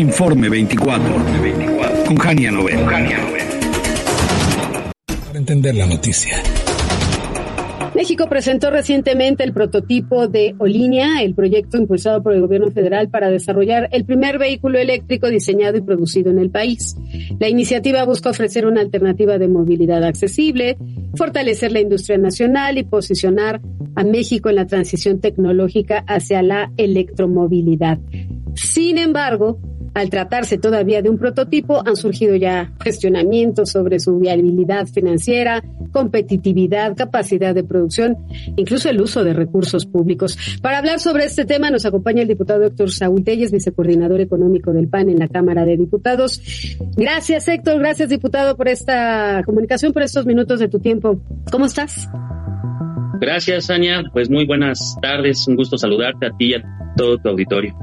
Informe 24. Con Jania Novel. Para entender la noticia. México presentó recientemente el prototipo de Olinea, el proyecto impulsado por el gobierno federal para desarrollar el primer vehículo eléctrico diseñado y producido en el país. La iniciativa busca ofrecer una alternativa de movilidad accesible, fortalecer la industria nacional y posicionar a México en la transición tecnológica hacia la electromovilidad. Sin embargo, al tratarse todavía de un prototipo, han surgido ya cuestionamientos sobre su viabilidad financiera, competitividad, capacidad de producción, incluso el uso de recursos públicos. Para hablar sobre este tema nos acompaña el diputado Héctor Saúl Telles, vicecoordinador económico del PAN en la Cámara de Diputados. Gracias, Héctor, gracias, diputado, por esta comunicación, por estos minutos de tu tiempo. ¿Cómo estás? Gracias, Ania. Pues muy buenas tardes, un gusto saludarte a ti y a todo tu auditorio.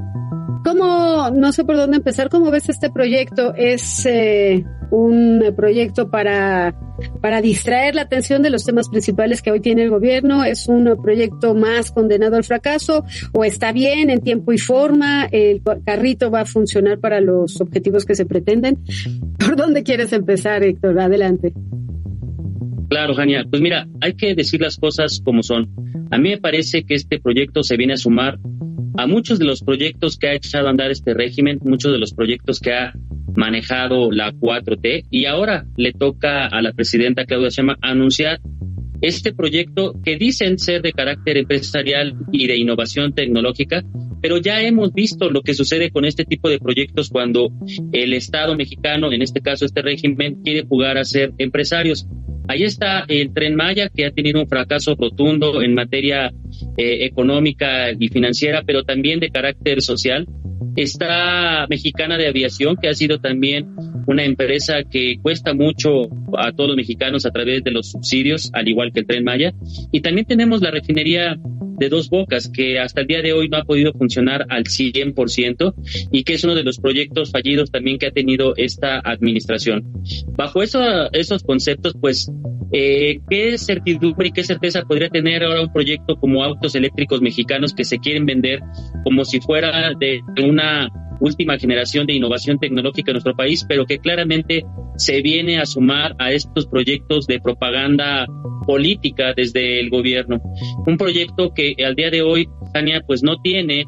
No sé por dónde empezar, ¿cómo ves este proyecto? ¿Es un proyecto para distraer la atención de los temas principales que hoy tiene el gobierno? ¿Es un proyecto más condenado al fracaso? ¿O está bien en tiempo y forma? ¿El carrito va a funcionar para los objetivos que se pretenden? ¿Por dónde quieres empezar, Héctor? Adelante. Claro, Jania. Pues mira, hay que decir las cosas como son. A mí me parece que este proyecto se viene a sumar a muchos de los proyectos que ha echado a andar este régimen, muchos de los proyectos que ha manejado la 4T, y ahora le toca a la presidenta Claudia Sheinbaum anunciar este proyecto que dicen ser de carácter empresarial y de innovación tecnológica, pero ya hemos visto lo que sucede con este tipo de proyectos cuando el Estado mexicano, en este caso este régimen, quiere jugar a ser empresarios. Ahí está el Tren Maya, que ha tenido un fracaso rotundo en materia económica y financiera, pero también de carácter social. Está Mexicana de Aviación, que ha sido también una empresa que cuesta mucho a todos los mexicanos a través de los subsidios, al igual que el Tren Maya. Y también tenemos la refinería de Dos Bocas, que hasta el día de hoy no ha podido funcionar al 100% y que es uno de los proyectos fallidos también que ha tenido esta administración. Bajo esos conceptos, pues, ¿qué certidumbre y qué certeza podría tener ahora un proyecto como Autos Eléctricos Mexicanos que se quieren vender como si fuera de una última generación de innovación tecnológica en nuestro país, pero que claramente se viene a sumar a estos proyectos de propaganda política desde el gobierno? Un proyecto que al día de hoy, Tania, pues no tiene,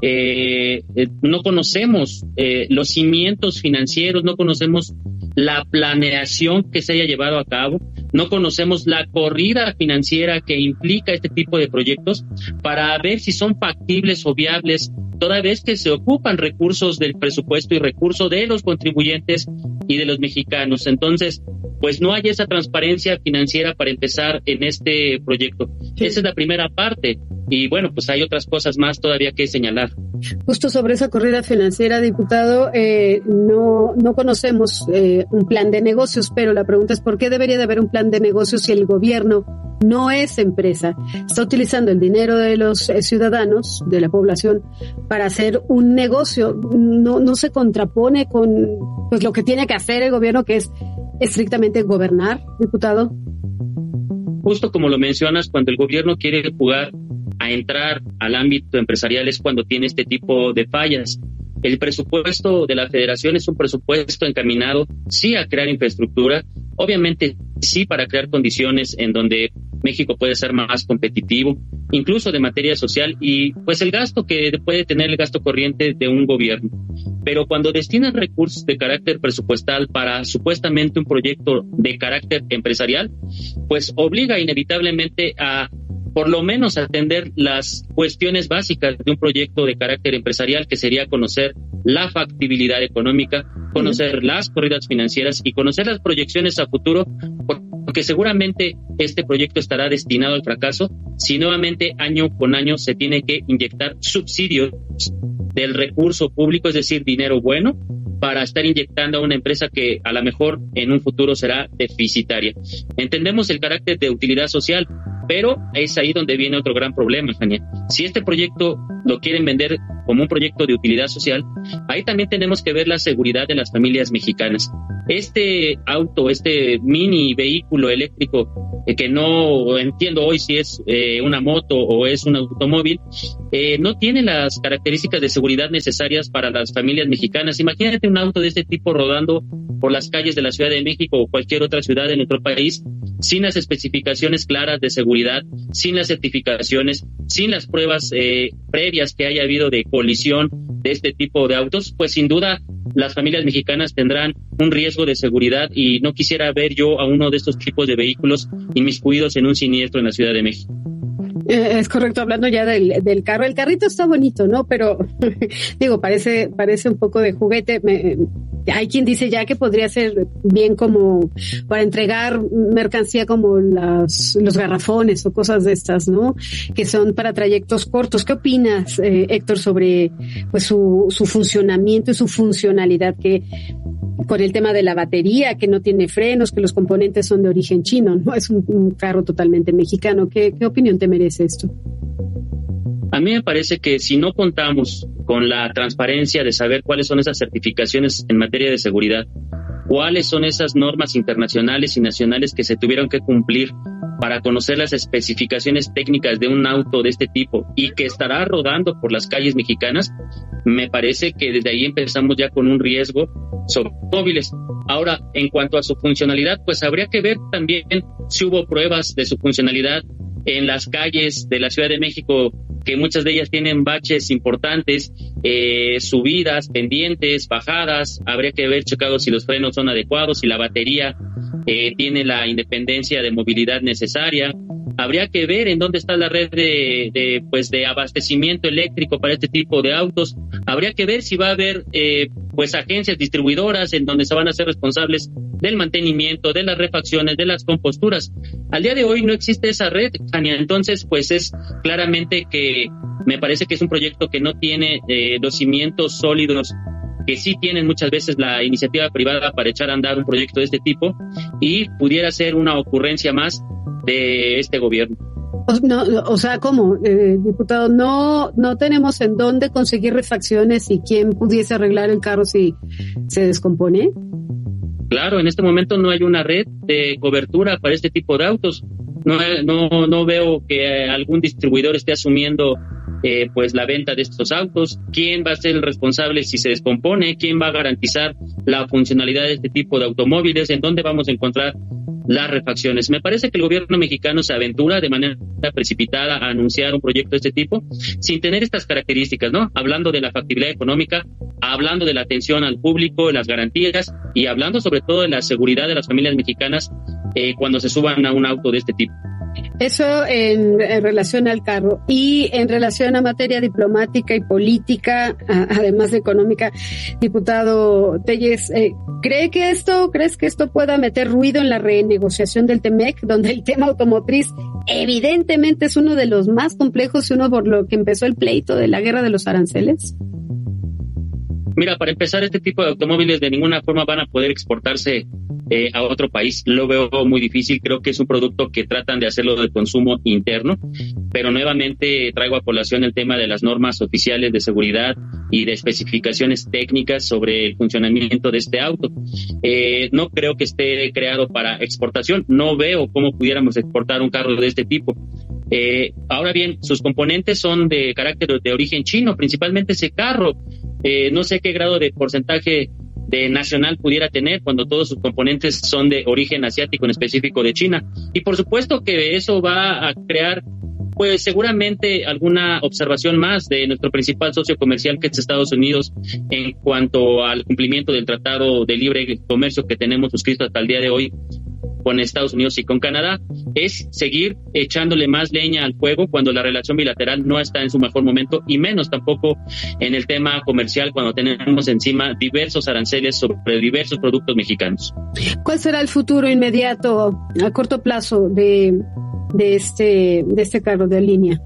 no conocemos los cimientos financieros, no conocemos la planeación que se haya llevado a cabo, no conocemos la corrida financiera que implica este tipo de proyectos para ver si son factibles o viables, toda vez que se ocupan recursos del presupuesto y recursos de los contribuyentes y de los mexicanos. Entonces, pues no hay esa transparencia financiera para empezar en este proyecto. Sí. Esa es la primera parte. Y bueno, pues hay otras cosas más todavía que señalar. Justo sobre esa corrida financiera, diputado, no conocemos un plan de negocios, pero la pregunta es ¿por qué debería de haber un plan de negocios si el gobierno no es empresa? Está utilizando el dinero de los ciudadanos, de la población, para hacer un negocio. No se contrapone con pues lo que tiene que hacer el gobierno, que es estrictamente gobernar, diputado. Justo como lo mencionas, cuando el gobierno quiere jugar a entrar al ámbito empresarial es cuando tiene este tipo de fallas. El presupuesto de la Federación es un presupuesto encaminado, sí, a crear infraestructura, obviamente sí para crear condiciones en donde México puede ser más competitivo, incluso de materia social, y pues el gasto que puede tener el gasto corriente de un gobierno. Pero cuando destinan recursos de carácter presupuestal para supuestamente un proyecto de carácter empresarial, pues obliga inevitablemente a por lo menos atender las cuestiones básicas de un proyecto de carácter empresarial, que sería conocer la factibilidad económica, conocer las corridas financieras y conocer las proyecciones a futuro, porque seguramente este proyecto estará destinado al fracaso si nuevamente año con año se tiene que inyectar subsidios del recurso público, es decir, dinero bueno, para estar inyectando a una empresa que a lo mejor en un futuro será deficitaria. Entendemos el carácter de utilidad social, pero es ahí donde viene otro gran problema, Jania. Si este proyecto lo quieren vender como un proyecto de utilidad social, ahí también tenemos que ver la seguridad de las familias mexicanas. este auto, este mini vehículo eléctrico, que no entiendo hoy si es una moto o es un automóvil, no tiene las características de seguridad necesarias para las familias mexicanas. Imagínate un auto de este tipo rodando por las calles de la Ciudad de México o cualquier otra ciudad de nuestro país, sin las especificaciones claras de seguridad, sin las certificaciones, sin las pruebas previas que haya habido de colisión de este tipo de autos, pues sin duda las familias mexicanas tendrán un riesgo de seguridad, y no quisiera ver yo a uno de estos tipos de vehículos inmiscuidos en un siniestro en la Ciudad de México. Es correcto, hablando ya del carro. El carrito está bonito, ¿no? Pero, digo, parece un poco de juguete. Hay quien dice ya que podría ser bien como para entregar mercancía como los garrafones o cosas de estas, ¿no? Que son para trayectos cortos. ¿Qué opinas, Héctor, sobre pues su funcionamiento y su funcionalidad, que con el tema de la batería, que no tiene frenos, que los componentes son de origen chino, ¿no? Es un carro totalmente mexicano. ¿Qué opinión te merece esto? A mí me parece que si no contamos con la transparencia de saber cuáles son esas certificaciones en materia de seguridad, cuáles son esas normas internacionales y nacionales que se tuvieron que cumplir para conocer las especificaciones técnicas de un auto de este tipo y que estará rodando por las calles mexicanas, me parece que desde ahí empezamos ya con un riesgo sobre móviles. Ahora, en cuanto a su funcionalidad, pues habría que ver también si hubo pruebas de su funcionalidad en las calles de la Ciudad de México, que muchas de ellas tienen baches importantes, subidas, pendientes, bajadas. Habría que ver checado si los frenos son adecuados, si la batería tiene la independencia de movilidad necesaria. Habría que ver en dónde está la red de abastecimiento eléctrico para este tipo de autos. Habría que ver si va a haber agencias distribuidoras en donde se van a ser responsables del mantenimiento, de las refacciones, de las composturas. Al día de hoy no existe esa red, Tania. Entonces, pues es claramente que me parece que es un proyecto que no tiene los cimientos sólidos que sí tienen muchas veces la iniciativa privada para echar a andar un proyecto de este tipo, y pudiera ser una ocurrencia más de este gobierno. No, o sea, ¿cómo, diputado? No tenemos en dónde conseguir refacciones y quién pudiese arreglar el carro si se descompone. Claro, en este momento no hay una red de cobertura para este tipo de autos. No veo que algún distribuidor esté asumiendo la venta de estos autos. ¿Quién va a ser el responsable si se descompone? ¿Quién va a garantizar la funcionalidad de este tipo de automóviles? ¿En dónde vamos a encontrar las refacciones? Me parece que el gobierno mexicano se aventura de manera precipitada a anunciar un proyecto de este tipo sin tener estas características, ¿no? Hablando de la factibilidad económica, hablando de la atención al público, de las garantías, y hablando sobre todo de la seguridad de las familias mexicanas cuando se suban a un auto de este tipo. Eso en relación al carro. Y en relación a materia diplomática y política, además de económica, diputado Telles, ¿crees que esto pueda meter ruido en la renegociación del TEMEC, donde el tema automotriz evidentemente es uno de los más complejos y uno por lo que empezó el pleito de la guerra de los aranceles? Mira, para empezar, este tipo de automóviles de ninguna forma van a poder exportarse a otro país. Lo veo muy difícil. Creo que es un producto que tratan de hacerlo de consumo interno, pero nuevamente traigo a colación el tema de las normas oficiales de seguridad y de especificaciones técnicas sobre el funcionamiento de este auto. No creo que esté creado para exportación. No veo cómo pudiéramos exportar un carro de este tipo. Ahora bien, sus componentes son de carácter de origen chino, principalmente ese carro. No sé qué grado de porcentaje de nacional pudiera tener cuando todos sus componentes son de origen asiático, en específico de China. Y por supuesto que eso va a crear, pues seguramente alguna observación más de nuestro principal socio comercial, que es Estados Unidos, en cuanto al cumplimiento del Tratado de Libre Comercio que tenemos suscrito hasta el día de hoy con Estados Unidos y con Canadá. Es seguir echándole más leña al fuego cuando la relación bilateral no está en su mejor momento, y menos tampoco en el tema comercial cuando tenemos encima diversos aranceles sobre diversos productos mexicanos. ¿Cuál será el futuro inmediato, a corto plazo, de este carro de línea?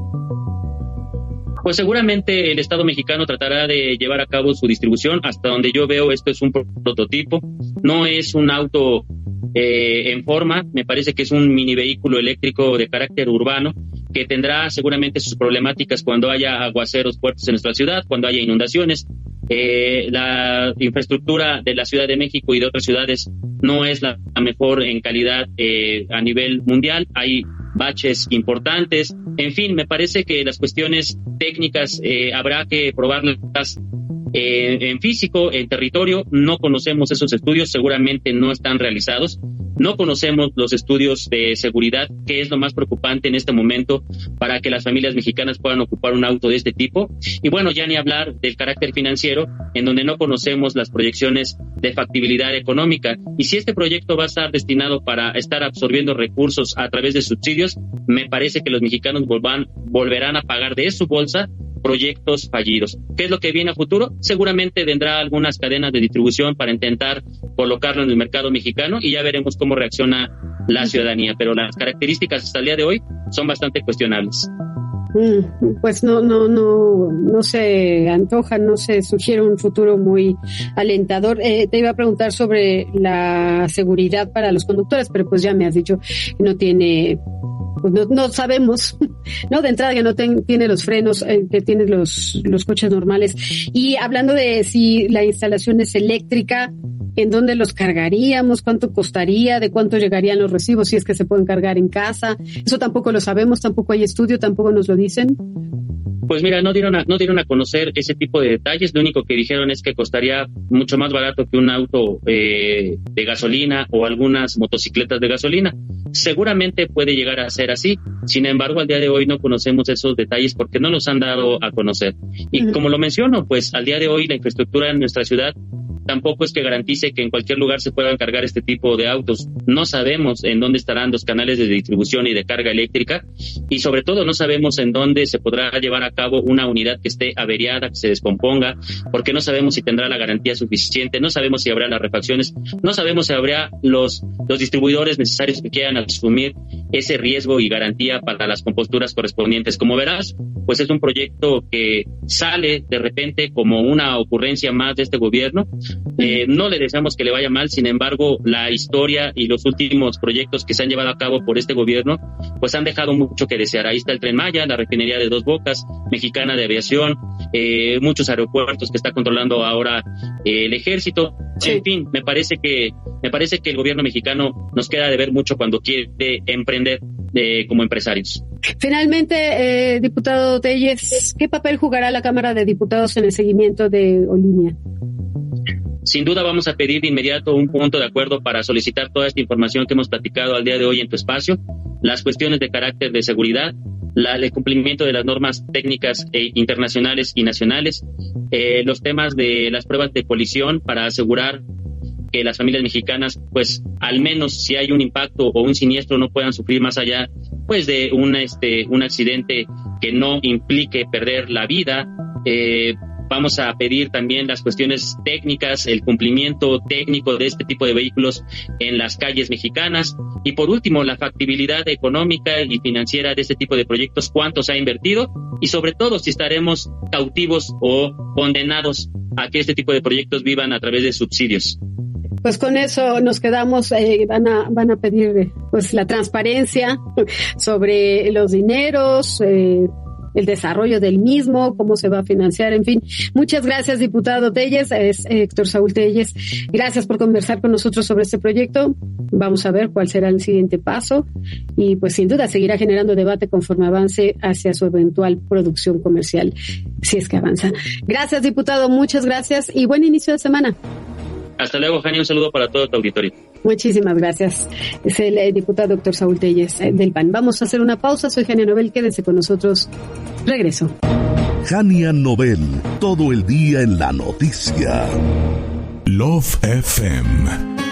Pues seguramente el Estado mexicano tratará de llevar a cabo su distribución. Hasta donde yo veo, esto es un prototipo, no es un auto en forma. Me parece que es un mini vehículo eléctrico de carácter urbano que tendrá seguramente sus problemáticas cuando haya aguaceros fuertes en nuestra ciudad, cuando haya inundaciones. La infraestructura de la Ciudad de México y de otras ciudades no es la mejor en calidad a nivel mundial. Hay baches importantes. En fin, me parece que las cuestiones técnicas habrá que probarlas en físico, en territorio. No conocemos esos estudios, seguramente no están realizados. No conocemos los estudios de seguridad, que es lo más preocupante en este momento para que las familias mexicanas puedan ocupar un auto de este tipo. Y bueno, ya ni hablar del carácter financiero, en donde no conocemos las proyecciones de factibilidad económica. Y si este proyecto va a estar destinado para estar absorbiendo recursos a través de subsidios, me parece que los mexicanos volverán a pagar de su bolsa proyectos fallidos. ¿Qué es lo que viene a futuro? Seguramente vendrá algunas cadenas de distribución para intentar colocarlo en el mercado mexicano y ya veremos cómo reacciona la ciudadanía, pero las características hasta el día de hoy son bastante cuestionables. Pues no se antoja, no se sugiere un futuro muy alentador. Te iba a preguntar sobre la seguridad para los conductores, pero pues ya me has dicho que no tiene, pues no sabemos, ¿no? De entrada que no tiene los frenos que tienen los coches normales. Y hablando de si la instalación es eléctrica, ¿en dónde los cargaríamos? ¿Cuánto costaría? ¿De cuánto llegarían los recibos si es que se pueden cargar en casa? Eso tampoco lo sabemos, tampoco hay estudio, tampoco nos lo dicen. Pues mira, no dieron a conocer ese tipo de detalles. Lo único que dijeron es que costaría mucho más barato que un auto de gasolina o algunas motocicletas de gasolina. Seguramente puede llegar a ser así. Sin embargo, al día de hoy no conocemos esos detalles porque no los han dado a conocer. Y como lo menciono, pues al día de hoy la infraestructura en nuestra ciudad tampoco es que garantice que en cualquier lugar se puedan cargar este tipo de autos. No sabemos en dónde estarán los canales de distribución y de carga eléctrica y sobre todo no sabemos en dónde se podrá llevar a cabo una unidad que esté averiada, que se descomponga, porque no sabemos si tendrá la garantía suficiente, no sabemos si habrá las refacciones, no sabemos si habrá los distribuidores necesarios que quieran asumir ese riesgo y garantía para las composturas correspondientes. Como verás, pues es un proyecto que sale de repente como una ocurrencia más de este gobierno. No le deseamos que le vaya mal, sin embargo, la historia y los últimos proyectos que se han llevado a cabo por este gobierno, pues han dejado mucho que desear. Ahí está el Tren Maya, la refinería de Dos Bocas, Mexicana de Aviación, muchos aeropuertos que está controlando ahora el ejército. Sí. En fin, me parece que el gobierno mexicano nos queda de ver mucho cuando quiere emprender como empresarios. Finalmente, diputado Telles, ¿qué papel jugará la Cámara de Diputados en el seguimiento de Olinia? Sin duda vamos a pedir de inmediato un punto de acuerdo para solicitar toda esta información que hemos platicado al día de hoy en tu espacio, las cuestiones de carácter de seguridad, el cumplimiento de las normas técnicas internacionales y nacionales, los temas de las pruebas de colisión para asegurar que las familias mexicanas, pues al menos si hay un impacto o un siniestro no puedan sufrir más allá pues de un accidente que no implique perder la vida. Vamos a pedir también las cuestiones técnicas, el cumplimiento técnico de este tipo de vehículos en las calles mexicanas. Y por último, la factibilidad económica y financiera de este tipo de proyectos, cuánto se ha invertido y sobre todo si estaremos cautivos o condenados a que este tipo de proyectos vivan a través de subsidios. Pues con eso nos quedamos, van a pedir pues la transparencia sobre los dineros, el desarrollo del mismo, cómo se va a financiar, en fin. Muchas gracias, diputado Telles, es Héctor Saúl Telles. Gracias por conversar con nosotros sobre este proyecto. Vamos a ver cuál será el siguiente paso y pues sin duda seguirá generando debate conforme avance hacia su eventual producción comercial, si es que avanza. Gracias, diputado, muchas gracias y buen inicio de semana. Hasta luego, Jania, un saludo para todo tu auditorio. Muchísimas gracias. Es el diputado Héctor Saúl Telles del PAN. Vamos a hacer una pausa. Soy Jania Nobel. Quédense con nosotros. Regreso. Jania Nobel. Todo el día en la noticia. Love FM.